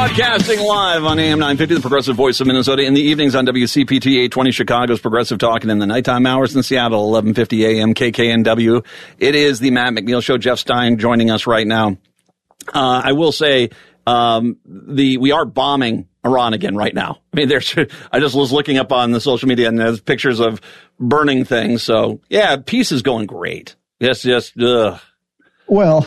Broadcasting live on AM 950, the Progressive Voice of Minnesota. In the evenings on WCPT 820 Chicago's Progressive Talk, and in the nighttime hours in Seattle, 1150 AM KKNW. It is the Matt McNeil Show. Jeff Stein joining us right now. I will say, we are bombing Iran again right now. I mean, I just was looking up on the social media and there's pictures of burning things. So yeah, peace is going great. Yes. Well,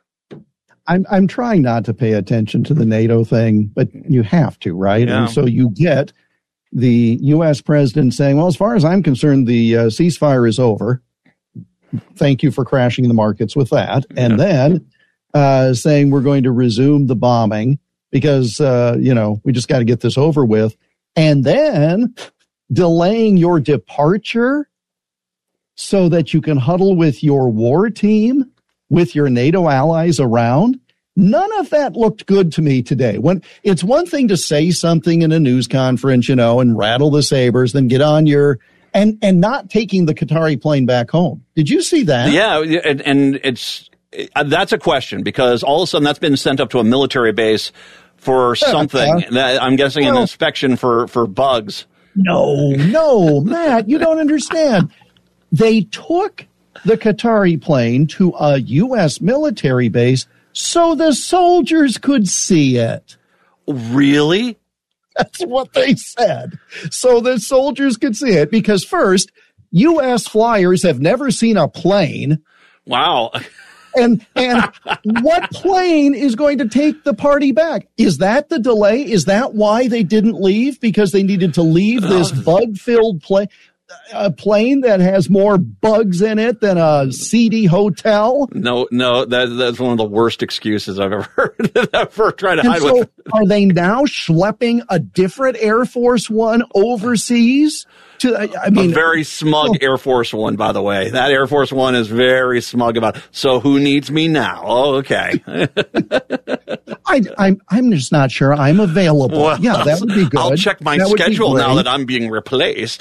I'm trying not to pay attention to the NATO thing, but you have to, right? Yeah. And so you get the U.S. president saying, well, as far as I'm concerned, the ceasefire is over. Thank you for crashing the markets with that. And then saying we're going to resume the bombing because, we just got to get this over with. And then delaying your departure so that you can huddle with your war team, with your NATO allies around. None of that looked good to me today. When it's one thing to say something in a news conference, and rattle the sabers, then get on your and not taking the Qatari plane back home. Did you see that? Yeah, and that's a question because all of a sudden that's been sent up to a military base for something. I'm guessing an inspection for bugs. No, Matt, you don't understand. They took the Qatari plane to a U.S. military base so the soldiers could see it. Really? That's what they said. So the soldiers could see it because first, U.S. flyers have never seen a plane. Wow. And what plane is going to take the party back? Is that the delay? Is that why they didn't leave? Because they needed to leave this bug-filled plane? A plane that has more bugs in it than a seedy hotel? No, that's one of the worst excuses I've ever heard for trying to hide with. Are they now schlepping a different Air Force One overseas? A very smug Air Force One, by the way. That Air Force One is very smug about it. So who needs me now? Oh, okay. I'm just not sure I'm available. Well, yeah, that would be good. I'll check my schedule now that I'm being replaced.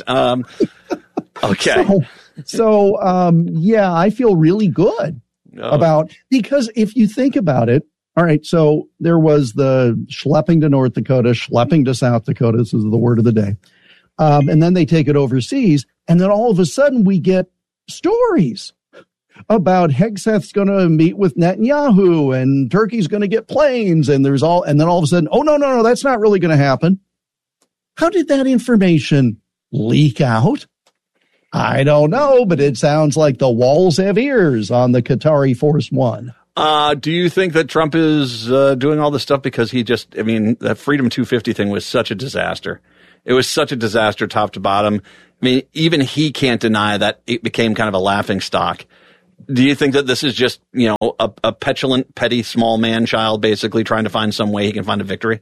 Okay. So, I feel really good about, because if you think about it, all right, so there was the schlepping to North Dakota, schlepping to South Dakota. This is the word of the day. And then they take it overseas. And then all of a sudden we get stories about Hegseth's going to meet with Netanyahu and Turkey's going to get planes. And then all of a sudden, oh, no, that's not really going to happen. How did that information leak out? I don't know, but it sounds like the walls have ears on the Qatari Force One. Do you think that Trump is doing all this stuff because that Freedom 250 thing was such a disaster? It was such a disaster top to bottom. I mean, even he can't deny that it became kind of a laughing stock. Do you think that this is just, a petulant, petty, small man-child basically trying to find some way he can find a victory?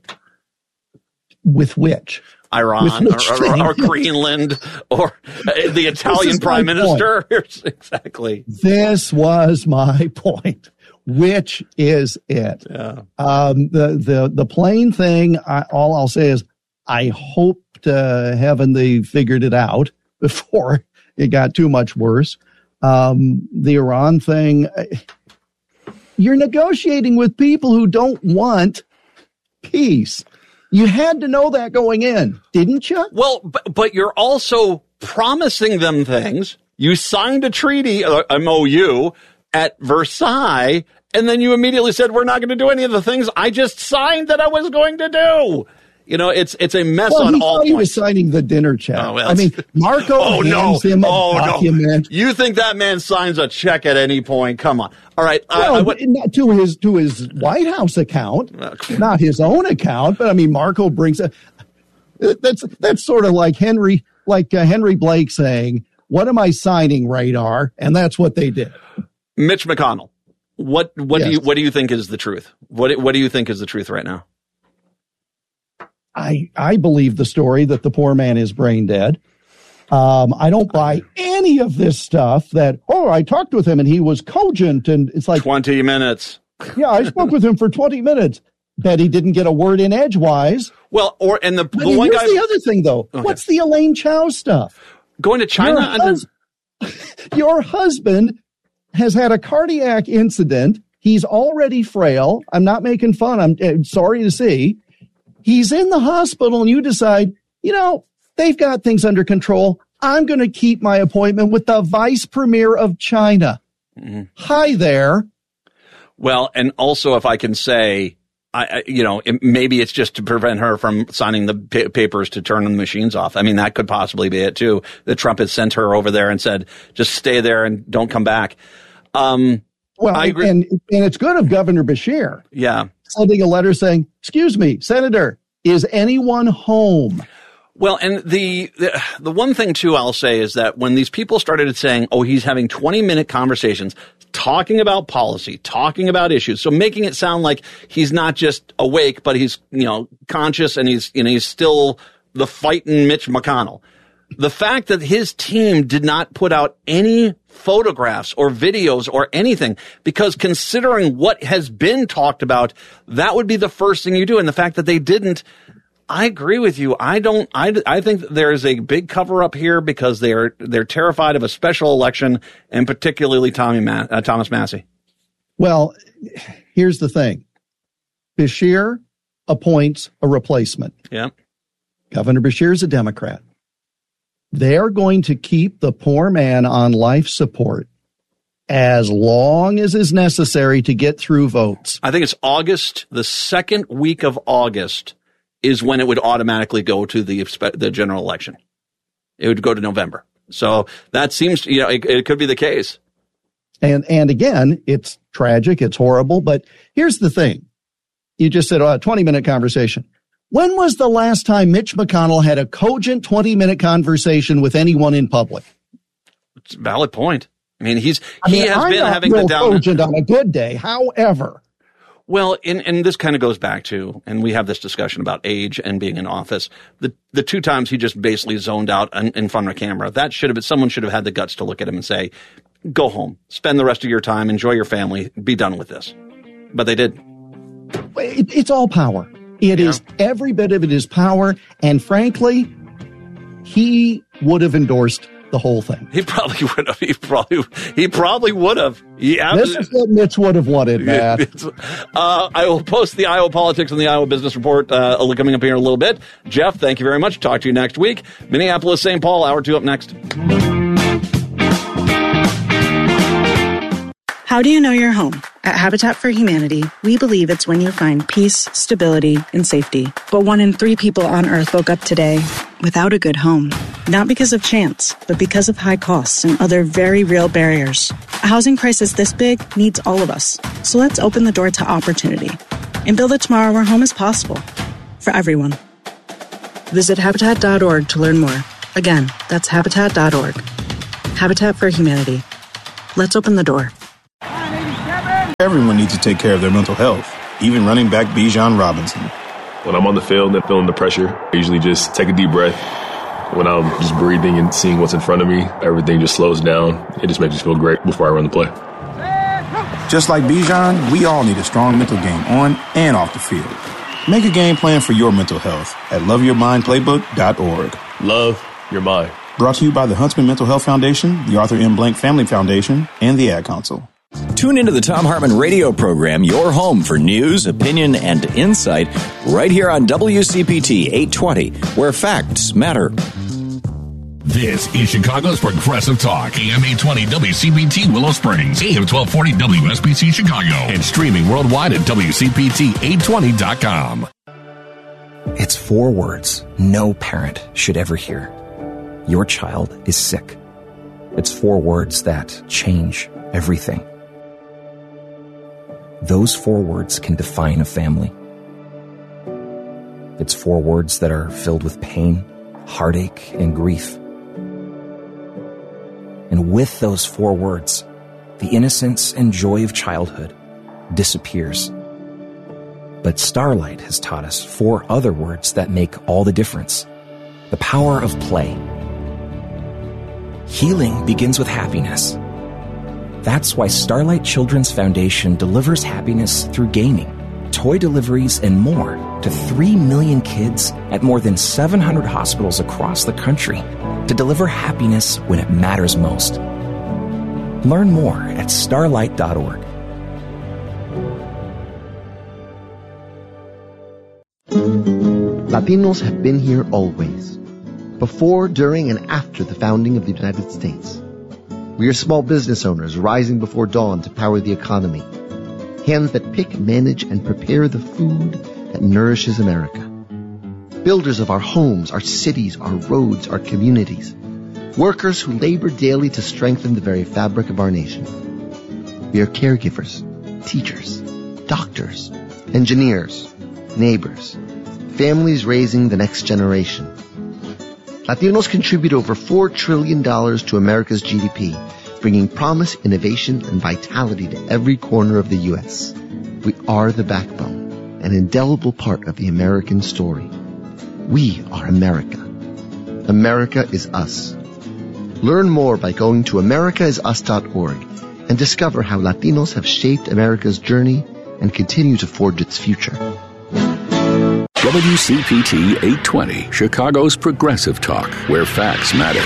With which? Iran or Greenland or the Italian prime minister. Exactly. This was my point. Which is it? Yeah. The plane thing, all I'll say is I hope to heaven they figured it out before it got too much worse. The Iran thing, you're negotiating with people who don't want peace. You had to know that going in, didn't you? Well, but you're also promising them things. You signed a treaty, MOU, at Versailles, and then you immediately said, we're not going to do any of the things I just signed that I was going to do. It's a mess on all points. He was signing the dinner check. Oh, well, Marco hands him a document. No. You think that man signs a check at any point? Come on. All right. To his White House account, not his own account, but Marco brings that's sort of like Henry Blake saying, "What am I signing, radar?" And that's what they did. Mitch McConnell, what do you think is the truth? What do you think is the truth right now? I believe the story that the poor man is brain dead. I don't buy any of this stuff that, I talked with him and he was cogent, and it's like 20 minutes. Yeah, I spoke with him for 20 minutes. Bet he didn't get a word in edgewise. Well, the other thing though. Okay. What's the Elaine Chao stuff? Going to China? Your husband has had a cardiac incident. He's already frail. I'm not making fun. I'm sorry to see. He's in the hospital and you decide, they've got things under control. I'm going to keep my appointment with the vice premier of China. Mm-hmm. Hi there. Well, and also if I can say, maybe it's just to prevent her from signing the papers to turn the machines off. I mean, that could possibly be it too. That Trump had sent her over there and said, just stay there and don't come back. Well, I agree. And it's good of Governor Beshear. Yeah. Sending a letter saying, excuse me, Senator, is anyone home? Well, and the one thing, too, I'll say is that when these people started saying, oh, he's having 20-minute conversations, talking about policy, talking about issues, so making it sound like he's not just awake, but he's, conscious and he's still the fighting Mitch McConnell. The fact that his team did not put out any photographs or videos or anything, because considering what has been talked about, that would be the first thing you do. And the fact that they didn't, I agree with you. I think that there is a big cover up here because they're terrified of a special election, and particularly Thomas Massie. Well, here's the thing. Beshear appoints a replacement. Yeah. Governor Beshear is a Democrat. They're going to keep the poor man on life support as long as is necessary to get through votes. I think it's August, the second week of August is when it would automatically go to the general election. It would go to November. So that seems, it could be the case. And again, it's tragic. It's horrible. But here's the thing. You just said, a 20-minute conversation. When was the last time Mitch McConnell had a cogent 20-minute conversation with anyone in public? It's a valid point. I mean, he has been having the down cogent on a good day. However, well, and this kind of goes back to, and we have this discussion about age and being in office. The two times he just basically zoned out in front of a camera. Someone should have had the guts to look at him and say, "Go home, spend the rest of your time, enjoy your family, be done with this." But they did. It's all power. It is every bit of it is power, and frankly, he would have endorsed the whole thing. He probably would have. He probably would have. This is what Mitch would have wanted, Matt. I will post the Iowa Politics and the Iowa Business Report coming up here in a little bit. Jeff, thank you very much. Talk to you next week. Minneapolis, St. Paul, Hour 2 up next. How do you know you're home? At Habitat for Humanity, we believe it's when you find peace, stability, and safety. But 1 in 3 people on Earth woke up today without a good home. Not because of chance, but because of high costs and other very real barriers. A housing crisis this big needs all of us. So let's open the door to opportunity and build a tomorrow where home is possible for everyone. Visit Habitat.org to learn more. Again, that's Habitat.org. Habitat for Humanity. Let's open the door. Everyone needs to take care of their mental health, even running back Bijan Robinson. When I'm on the field and feeling the pressure, I usually just take a deep breath. When I'm just breathing and seeing what's in front of me, everything just slows down. It just makes me feel great before I run the play. Just like Bijan, we all need a strong mental game on and off the field. Make a game plan for your mental health at loveyourmindplaybook.org. Love your mind. Brought to you by the Huntsman Mental Health Foundation, the Arthur M. Blank Family Foundation, and the Ad Council. Tune into the Thom Hartmann radio program, your home for news, opinion, and insight, right here on WCPT 820, where facts matter. This is Chicago's Progressive Talk, AM 820 WCPT Willow Springs, AM 1240 WSBC Chicago, and streaming worldwide at WCPT820.com. It's 4 words no parent should ever hear. Your child is sick. It's 4 words that change everything. Those 4 words can define a family. It's 4 words that are filled with pain, heartache, and grief. And with those 4 words, the innocence and joy of childhood disappears. But Starlight has taught us 4 other words that make all the difference. The power of play. Healing begins with happiness. That's why Starlight Children's Foundation delivers happiness through gaming, toy deliveries, and more to 3 million kids at more than 700 hospitals across the country to deliver happiness when it matters most. Learn more at starlight.org. Latinos have been here always, before, during, and after the founding of the United States. We are small business owners rising before dawn to power the economy. Hands that pick, manage, and prepare the food that nourishes America. Builders of our homes, our cities, our roads, our communities. Workers who labor daily to strengthen the very fabric of our nation. We are caregivers, teachers, doctors, engineers, neighbors, families raising the next generation. Latinos contribute over $4 trillion to America's GDP, bringing promise, innovation, and vitality to every corner of the U.S. We are the backbone, an indelible part of the American story. We are America. America is us. Learn more by going to americaisus.org and discover how Latinos have shaped America's journey and continue to forge its future. WCPT 820, Chicago's Progressive Talk, where facts matter.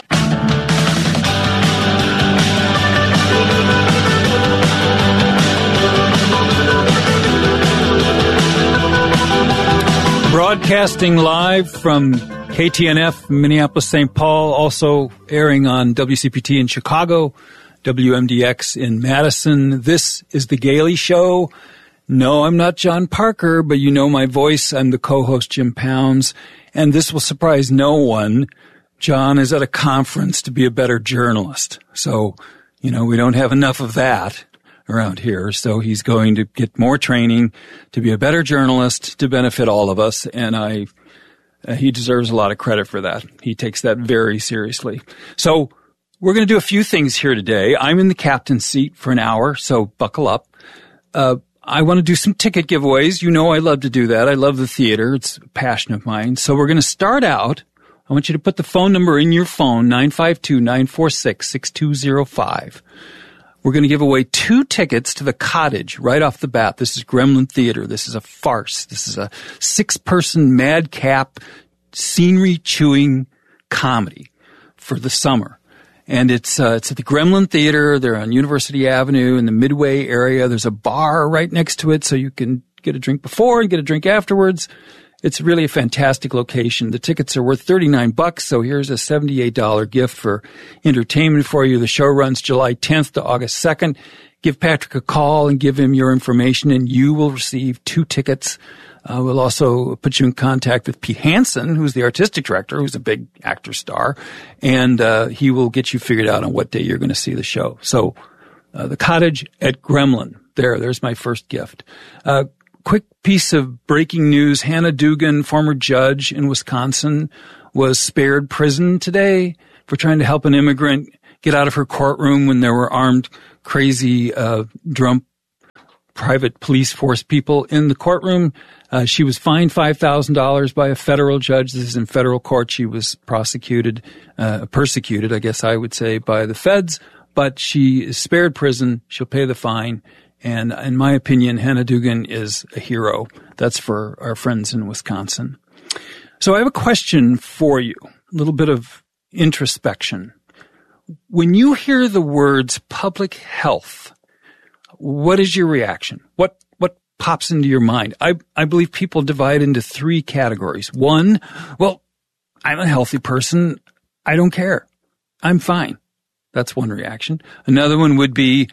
Broadcasting live from KTNF, Minneapolis, St. Paul, also airing on WCPT in Chicago, WMDX in Madison. This is The Gailey Show. No, I'm not John Parker, but you know my voice. I'm the co-host, Jim Pounds, and this will surprise no one. John is at a conference to be a better journalist. So, we don't have enough of that around here. So he's going to get more training to be a better journalist to benefit all of us, and he deserves a lot of credit for that. He takes that very seriously. So we're going to do a few things here today. I'm in the captain's seat for an hour, so buckle up. I want to do some ticket giveaways. I love to do that. I love the theater. It's a passion of mine. So we're going to start out. I want you to put the phone number in your phone, 952-946-6205. We're going to give away 2 tickets to the Cottage right off the bat. This is Gremlin Theater. This is a farce. This is a 6-person madcap scenery-chewing comedy for the summer. And it's at the Gremlin Theater. They're on University Avenue in the Midway area. There's a bar right next to it, so you can get a drink before and get a drink afterwards. It's really a fantastic location. The tickets are worth $39, so here's a $78 gift for entertainment for you. The show runs July 10th to August 2nd. Give Patrick a call and give him your information, and you will receive 2 tickets. We'll also put you in contact with Pete Hansen, who's the artistic director, who's a big actor star, and he will get you figured out on what day you're going to see the show. So the Cottage at Gremlin. There's my first gift. Quick piece of breaking news. Hannah Dugan, former judge in Wisconsin, was spared prison today for trying to help an immigrant get out of her courtroom when there were armed, crazy, drunk private police force people in the courtroom. She was fined $5,000 by a federal judge. This is in federal court. She was persecuted, I guess I would say, by the feds, but she is spared prison. She'll pay the fine. And in my opinion, Hannah Dugan is a hero. That's for our friends in Wisconsin. So I have a question for you, a little bit of introspection. When you hear the words public health, what is your reaction? What pops into your mind? I believe people divide into 3 categories. 1, well, I'm a healthy person. I don't care. I'm fine. That's one reaction. Another one would be,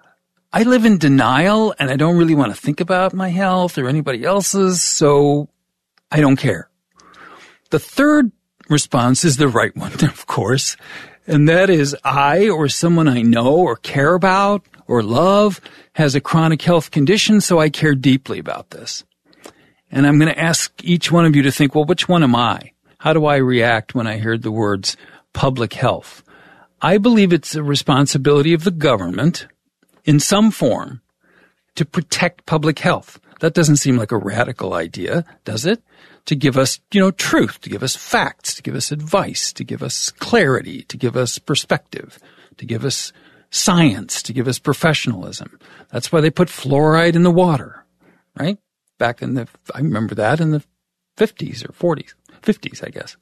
I live in denial and I don't really want to think about my health or anybody else's, so I don't care. The third response is the right one, of course, and that is I or someone I know or care about or love has a chronic health condition, so I care deeply about this. And I'm going to ask each one of you to think, well, which one am I? How do I react when I hear the words public health? I believe it's a responsibility of the government in some form to protect public health. That doesn't seem like a radical idea, does it? To give us, truth, to give us facts, to give us advice, to give us clarity, to give us perspective, to give us science, to give us professionalism. That's why they put fluoride in the water, right? I remember that in the 50s or 40s, 50s, I guess.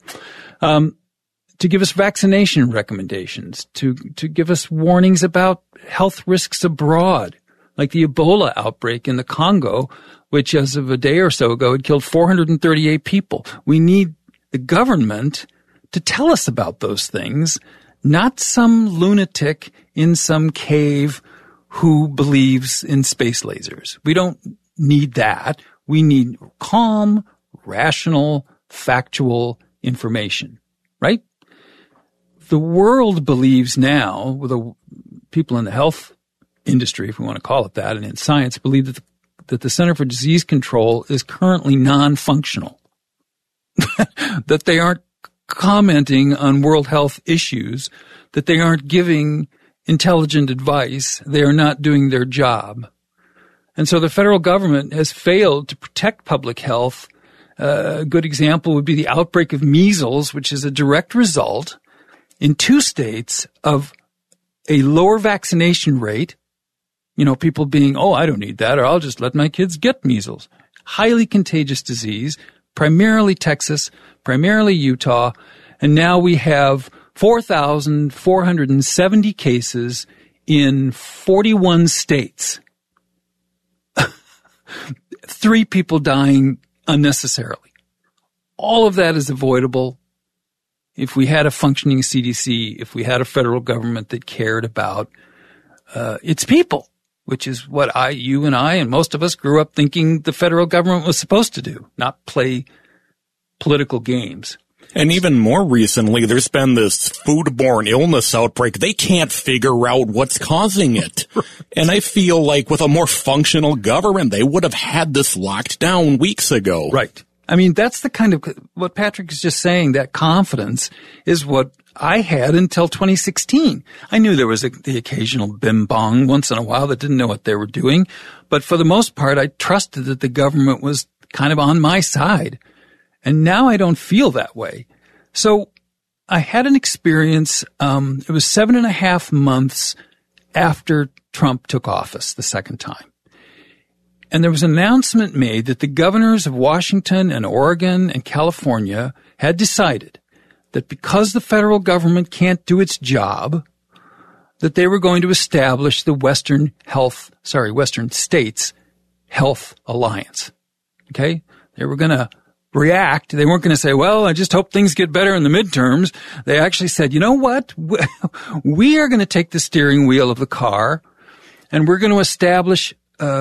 To give us vaccination recommendations, to give us warnings about health risks abroad, like the Ebola outbreak in the Congo, which as of a day or so ago had killed 438 people. We need the government to tell us about those things, not some lunatic in some cave who believes in space lasers. We don't need that. We need calm, rational, factual information, right? The world believes now, the people in the health industry, if we want to call it that, and in science, believe that the Center for Disease Control is currently non-functional, that they aren't commenting on world health issues, that they aren't giving intelligent advice, they are not doing their job. And so the federal government has failed to protect public health. A good example would be the outbreak of measles, which is a direct result in 2 states of a lower vaccination rate. You know, people being, oh, I don't need that, or I'll just let my kids get measles. Highly contagious disease, primarily Texas, primarily Utah, and now we have 4,470 cases in 41 states. 3 people dying unnecessarily. All of that is avoidable if we had a functioning CDC, if we had a federal government that cared about its people, which is what you and I and most of us grew up thinking the federal government was supposed to do, not play political games. And even more recently, there's been this foodborne illness outbreak. They can't figure out what's causing it. And I feel like with a more functional government, they would have had this locked down weeks ago. Right. I mean, that's the kind of what Patrick is just saying, that confidence is what I had until 2016. I knew there was the occasional bim bong once in a while that didn't know what they were doing. But for the most part, I trusted that the government was kind of on my side. And now I don't feel that way. So I had an experience, it was 7.5 months after Trump took office the second time. And there was an announcement made that the governors of Washington and Oregon and California had decided that because the federal government can't do its job, that they were going to establish the Western States Health Alliance. Okay? They were going to react. They weren't going to say, well, I just hope things get better in the midterms. They actually said, you know what? We are going to take the steering wheel of the car and we're going to establish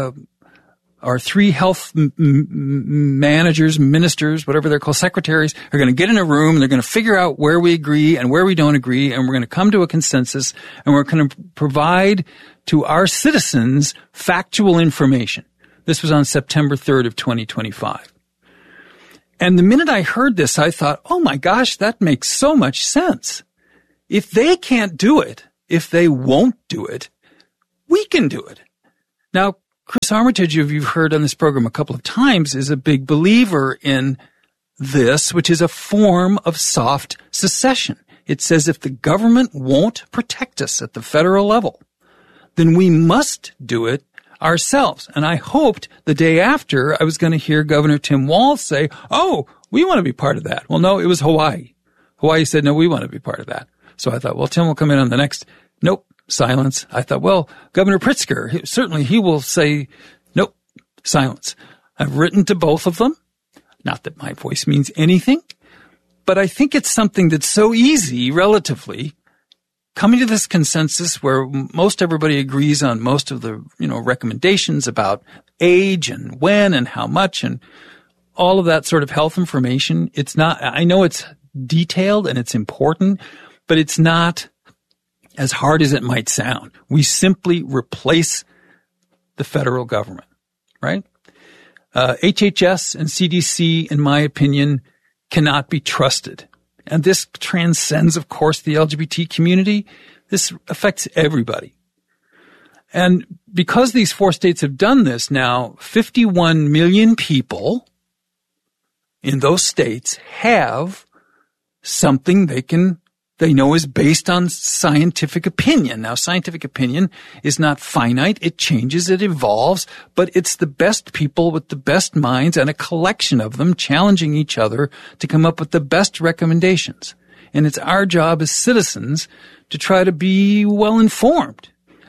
our 3 health managers, ministers, whatever they're called, secretaries, are going to get in a room and they're going to figure out where we agree and where we don't agree, and we're going to come to a consensus, and we're going to provide to our citizens factual information. This was on September 3rd of 2025. And the minute I heard this, I thought, oh my gosh, that makes so much sense. If they can't do it, if they won't do it, we can do it. Now, Chris Armitage, who you've heard on this program a couple of times, is a big believer in this, which is a form of soft secession. It says if the government won't protect us at the federal level, then we must do it ourselves. And I hoped the day after I was going to hear Governor Tim Walz say, oh, we want to be part of that. Well, no, it was Hawaii. Hawaii said, no, we want to be part of that. So I thought, well, Tim will come in on the next. Nope, silence. I thought, well, Governor Pritzker, certainly he will say, nope, silence. I've written to both of them. Not that my voice means anything, but I think it's something that's so easy, relatively, coming to this consensus where most everybody agrees on most of the, recommendations about age and when and how much and all of that sort of health information. It's not, I know it's detailed and it's important, but it's not as hard as it might sound. We simply replace the federal government, right? HHS and CDC, in my opinion, cannot be trusted. And this transcends, of course, the LGBT community. This affects everybody. And because these 4 states have done this now, 51 million people in those states have something they know is based on scientific opinion. Now, scientific opinion is not finite. It changes, it evolves, but it's the best people with the best minds and a collection of them challenging each other to come up with the best recommendations. And it's our job as citizens to try to be well informed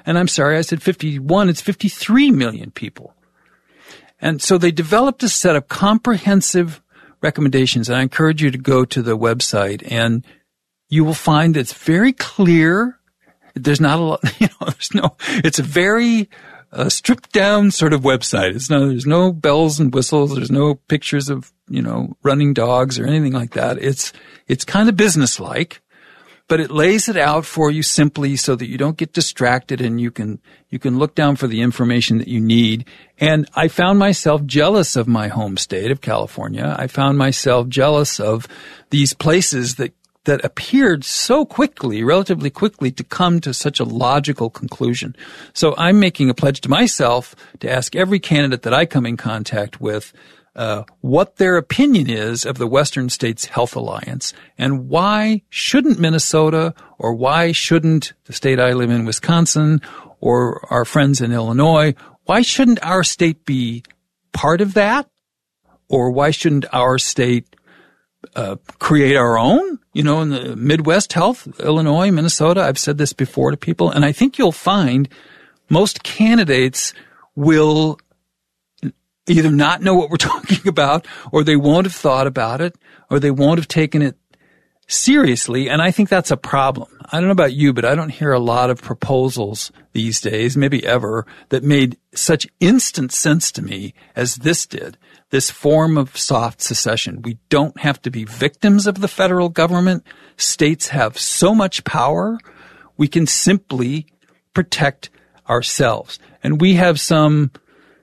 And I'm sorry, I said 51. It's 53 million people. And so they developed a set of comprehensive recommendations. And I encourage you to go to the website, and you will find it's very clear. There's not a lot, it's a very stripped down sort of website. There's no bells and whistles. There's no pictures of, running dogs or anything like that. It's kind of businesslike, but it lays it out for you simply so that you don't get distracted, and you can look down for the information that you need. And I found myself jealous of my home state of California. I found myself jealous of these places that appeared so quickly, relatively quickly, to come to such a logical conclusion. So I'm making a pledge to myself to ask every candidate that I come in contact with what their opinion is of the Western States Health Alliance, and why shouldn't Minnesota, or why shouldn't the state I live in, Wisconsin, or our friends in Illinois, why shouldn't our state be part of that? Or why shouldn't our state create our own, in the Midwest health, Illinois, Minnesota? I've said this before to people, and I think you'll find most candidates will either not know what we're talking about, or they won't have thought about it, or they won't have taken it seriously. And I think that's a problem. I don't know about you, but I don't hear a lot of proposals these days, maybe ever, that made such instant sense to me as this did. This form of soft secession. We don't have to be victims of the federal government. States have so much power. We can simply protect ourselves. And we have some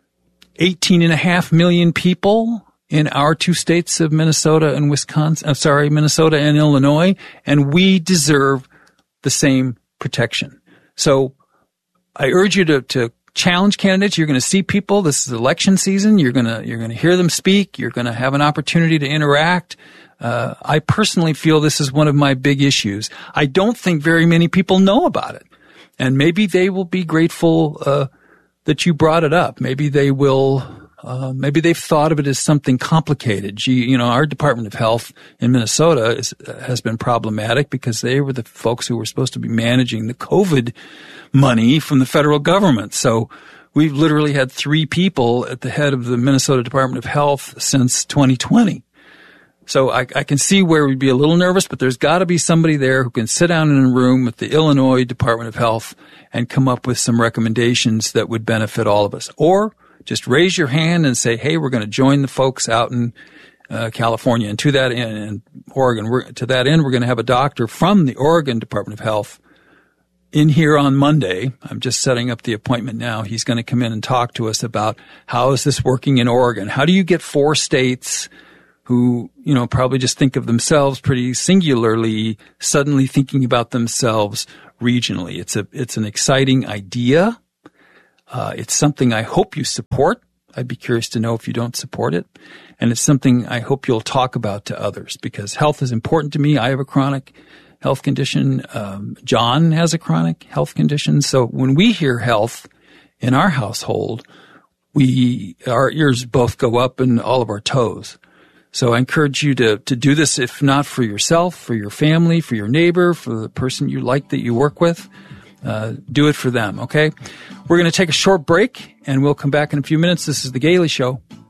18.5 million people in our two states of Minnesota and Minnesota and Illinois, and we deserve the same protection. So I urge you to challenge candidates. You're going to see people. This is election season. You're going to hear them speak. You're going to have an opportunity to interact. I personally feel this is one of my big issues. I don't think very many people know about it, and maybe they will be grateful that you brought it up. Maybe they will. Maybe they've thought of it as something complicated. Our Department of Health in Minnesota has been problematic because they were the folks who were supposed to be managing the COVID money from the federal government. So we've literally had 3 people at the head of the Minnesota Department of Health since 2020. So I can see where we'd be a little nervous, but there's got to be somebody there who can sit down in a room with the Illinois Department of Health and come up with some recommendations that would benefit all of us. Or just raise your hand and say, hey, we're going to join the folks out in California. And to that end, in Oregon, we're going to have a doctor from the Oregon Department of Health in here on Monday. I'm just setting up the appointment now. He's going to come in and talk to us about how is this working in Oregon? How do you get 4 states who, probably just think of themselves pretty singularly, suddenly thinking about themselves regionally? It's an exciting idea. It's something I hope you support. I'd be curious to know if you don't support it. And it's something I hope you'll talk about to others, because health is important to me. I have a chronic health condition. John has a chronic health condition. So when we hear health in our household, our ears both go up and all of our toes. So I encourage you to do this, if not for yourself, for your family, for your neighbor, for the person you like that you work with. Do it for them, okay? We're going to take a short break, and we'll come back in a few minutes. This is The Gailey Show.